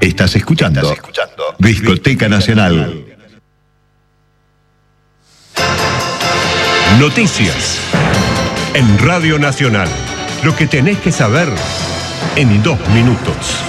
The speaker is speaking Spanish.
Estás escuchando Discoteca Nacional. Noticias en Radio Nacional. Lo que tenés que saber en 2 minutos.